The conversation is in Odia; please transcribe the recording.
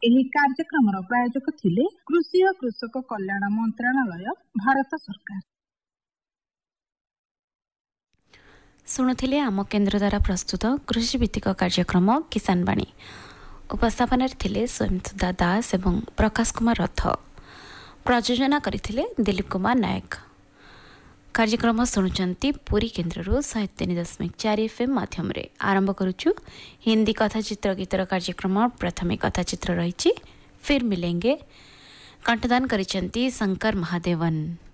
ଏହି କାର୍ଯ୍ୟକ୍ରମର ପ୍ରାୟୋଜକ ଥିଲେ କୃଷି ଓ କୃଷକ କଲ୍ୟାଣ ମନ୍ତ୍ରଣାଳୟ, ଭାରତ ସରକାର। ଶୁଣୁଥିଲେ ଆମ କେନ୍ଦ୍ର ଦ୍ୱାରା ପ୍ରସ୍ତୁତ କୃଷିଭିତ୍ତିକ କାର୍ଯ୍ୟକ୍ରମ କିଷାନ ବାଣୀ। ଉପସ୍ଥାପନାରେ ଥିଲେ ସ୍ୱୟଂସୁଧା ଦାସ ଏବଂ ପ୍ରକାଶ କୁମାର ରଥ। ପ୍ରଯୋଜନା କରିଥିଲେ ଦିଲ୍ଲୀପ କୁମାର ନାୟକ। କାର୍ଯ୍ୟକ୍ରମ ଶୁଣୁଛନ୍ତି ପୁରୀ କେନ୍ଦ୍ରରୁ 103.4 FM ମାଧ୍ୟମରେ। ଆରମ୍ଭ କରୁଛୁ ହିନ୍ଦୀ କଥାଚିତ୍ର ଗୀତର କାର୍ଯ୍ୟକ୍ରମ। ପ୍ରଥମେ କଥାଚିତ୍ର ରହିଛି ଫିର୍ ମିଲେଙ୍ଗେ। କଣ୍ଠଦାନ କରିଛନ୍ତି ଶଙ୍କର ମହାଦେବନ।